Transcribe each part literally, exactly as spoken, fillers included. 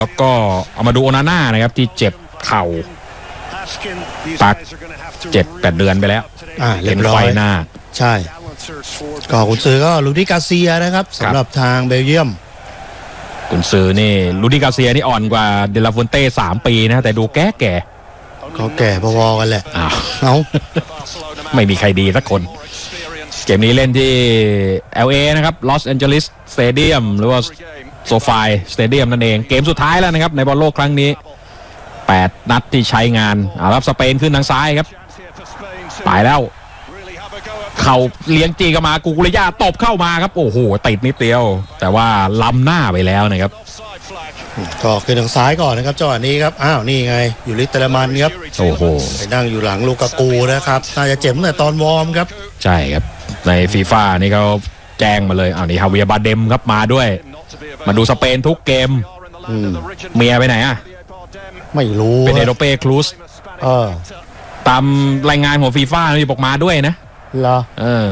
แล้วก็เอามาดูโอนาน่านะครับที่เจ็บเข่าปักเจ็ดแปดเดือนไปแล้วอ่าเรียบร้อยหน้าใช่ก็คุณซื้อก็ลูดิกาเซียนะครับสำหรับทางเบลเยียมคุณซื้อนี่ลูดิกาเซียนี่อ่อนกว่าเดลาฟุนเต้สามปีนะแต่ดูแก่แก่เขาแก่พอๆกันแหละอ้าวเอาไม่มีใครดีสักคนเกมนี้เล่นที่ แอล เอ นะครับลอสแอนเจลิสสเตเดียมหรือว่าโซฟายสเตเดียมนั่นเองเกมสุดท้ายแล้วนะครับในบอลโลกครั้งนี้แปดนัดที่ใช้งานเอาครับสเปนขึ้นทางซ้ายครับไปแล้วเข่าเลี้ยงจีกันมากูกุริยาตบเข้ามาครับโอ้โหติดนิดเดียวแต่ว่าล้ำหน้าไปแล้วนะครับก็ขึ้นทางซ้ายก่อนนะครับจังหวะนี้ครับอ้าวนี่ไงอยู่ลิตเตอร์มันครับโอ้โหไปนั่งอยู่หลังลูกากูนะครับน่าจะเจ็บตั้งแต่ตอนวอร์มครับใช่ครับในฟีฟ่านี่เขาแจ้งมาเลยอ้าวนี่ฮาเวียบาเดมครับมาด้วยมาดูสเปนทุกเกมเมียไปไหนอ่ะไม่รู้เป็นเอโรเป้ครูซเออตามรายงานของฟีฟ่ามีบอกมาด้วยนะเหรอเออ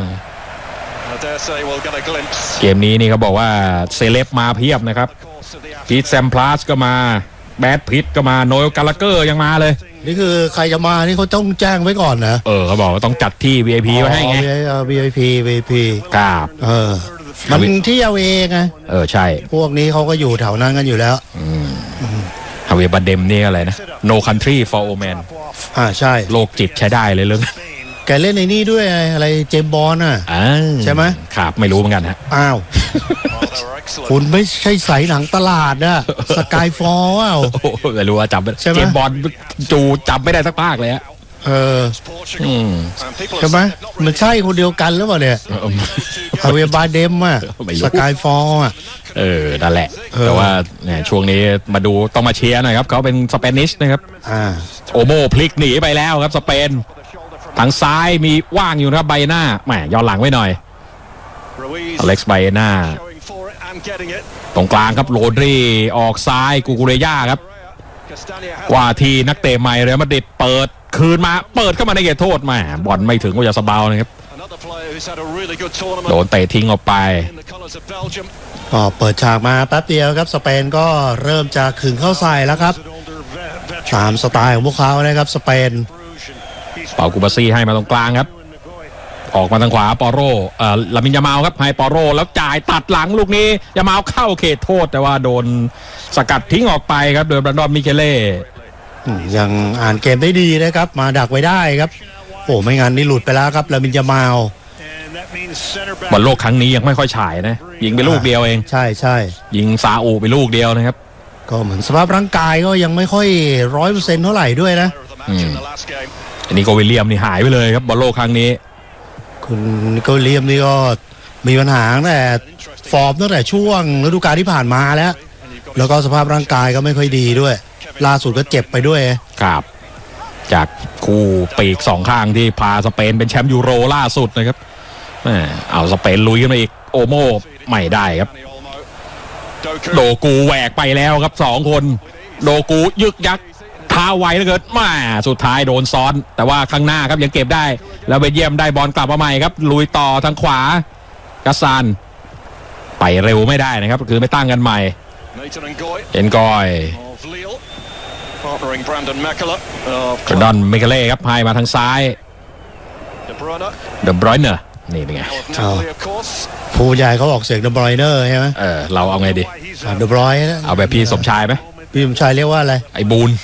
เกมนี้นี่เขาบอกว่าเซเลบมาเพียบนะครับพีทแซมพลาสก็มาแบดพิทก็มาโนเอลกาลาเกอร์ยังมาเลยนี่คือใครจะมานี่เขาต้องแจ้งไว้ก่อนนะเออเขาบอกว่าต้องจัดที่ วี ไอ พี ไว้ให้ไงวี ไอ พี วี ไอ พีครับเออมันที่เอาเองไงเออใช่พวกนี้เขาก็อยู่แถวนั้นกันอยู่แล้วอืมฮาเวียบาเดมนี่อะไรนะ No Country for Old Men อ่าใช่โลกจิตใช้ได้เลยเรื่องแกเล่นในนี่ด้วยอะไรเจมส์บอนด์อ่ะใช่ไหมครับไม่รู้เหมือนกันฮะอ้าวคุณไม่ใช่สายหนังตลาดนะสกายฟอลล์อ่ะไม่รู้ว่าจำเจมส์บอนด์จูจำไม่ได้สักภาคเลยฮะเออใช่ไหมมันใช่คนเดียวกันหรือเปล่าเนี่ยฮาเวียบาเดมอ่ะสกายฟอลล์อ่ะเออนั่นแหละแต่ว่าเนี่ยช่วงนี้มาดูต้องมาเชียร์หน่อยครับเขาเป็นสเปนิชนะครับโอโมพลิกหนีไปแล้วครับสเปนทางซ้ายมีว่างอยู่นะครับไบน่าแหมย้อนหลังไว้หน่อยอเล็กซ์ไบน่าตรงกลางครับโรดรีออกซ้ายกูกุเรย่าครับว่าทีนักเตะใหม่เรอัลมาดริดเปิดคืนมาเปิดเข้ามาในเขตโทษแหมบอลไม่ถึงก็จะสบายนะครับโดนเตะทิ้งออกไปก็เปิดฉากมาแป๊บเดียวครับสเปนก็เริ่มจะขึงเข้าใส่แล้วครับตามสไตล์ของพวกเขานะครับสเปนเป่ากูบาซี่ให้มาตรงกลางครับออกมาทางขวาปอโรเอ่อลามินยามาลครับให้ปอโรแล้วจ่ายตัดหลังลูกนี้ยามาลเข้าเขตโทษแต่ว่าโดนสกัดทิ้งออกไปครับโดยบรันดอนมิเคเล่ยังอ่านเกมได้ดีนะครับมาดักไว้ได้ครับโอ้ไม่งั้นนี่หลุดไปแล้วครับลามินยามาลบอลโลกครั้งนี้ยังไม่ค่อยฉายนะยิงไปลูกเดียวเองใช่ใช่ยิงซาอุไปลูกเดียวนะครับก็เหมือนสภาพร่างกายก็ยังไม่ค่อยร้อยเปอร์เซ็นต์เท่าไหร่ด้วยนะอันนี้โกวิลเลียมนี่หายไปเลยครับบอลโลกครั้งนี้คุณโกวิลเลียมนี่ก็มีปัญหาตั้งแต่ฟอร์มตั้งแต่ช่วงฤดูกาลที่ผ่านมาแล้วแล้วก็สภาพร่างกายก็ไม่ค่อยดีด้วยล่าสุดก็เจ็บไปด้วยครับจากคู่ปีกสองข้างที่พาสเปนเป็นแชมป์ยูโรล่าสุดนะครับเอาสเปนลุยกันมาอีกโอโม่ไม่ได้ครับโดกูแหวกไปแล้วครับสองคนโดกูยึกยักท้าไวเหลือเกินมาสุดท้ายโดนซ้อนแต่ว่าข้างหน้าครับยังเก็บได้แล้วเบลเยียมได้บอลกลับมาใหม่ครับลุยต่อทางขวากัสซานไปเร็วไม่ได้นะครับคือไม่ตั้งกันใหม่เอ็นกอยบรันดอนเมคาเล่ครับให้มาทางซ้ายเดอะบรอยเนอร์นี่เป็นไงผู้ใหญ่เขาออกเสียงเดอะบรอยเนอร์ใช่ไหมเออเราเอาไงดีเดอะบรอยเอาแบบพี่สมชายไหมพี่สมชายเรียกว่าอะไรไอ้บูน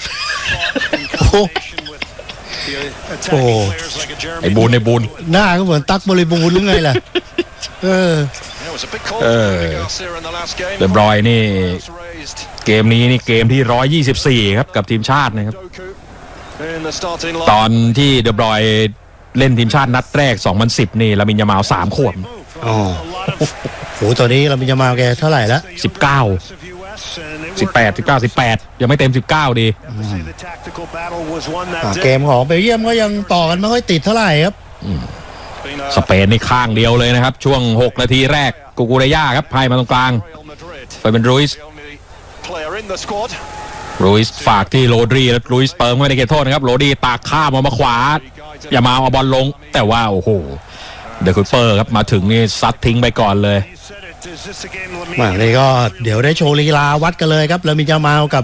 โอ้ไอ้บูนไอ้บูนหน้าก็เหมือนตั๊กบริบูรณ์หรือไงล่ะเออเออเดอะบรอยนี่เกมนี้นี่เกมที่หนึ่งร้อยยี่สิบสี่ครับกับทีมชาตินะครับตอนที่เดอะบรอยเล่นทีมชาตินัดแรกสองพันสิบนี่ลามินยามาลสามขวบอ๋อโหตอนนี้ลามินยามาลแกเท่าไหร่ละสิบเก้า สิบแปด สิบเก้า สิบแปดยังไม่เต็มสิบเก้าดีเกมของเบลเยียมก็ยังต่อกันไม่ค่อยติดเท่าไหร่ครับสเปนนี่ข้างเดียวเลยนะครับช่วงหกนาทีแรกกูกูเรย่าครับพายมาตรงกลางไปเป็นรุยส์รุยส์ฝากที่โรดรีแล้วรุยส์เปิงไม่ได้เขตโทษนะครับโรดรีตากข้ามมามาขวาอย่ามาเอาบอลลงแต่ว่าโอ้โหเดอะคูเปอร์ครับมาถึงนี่ซัดทิ้งไปก่อนเลยมานี่ก็เดี๋ยวได้โชว์ลีลาวัดกันเลยครับแล้วมีจามาลกับ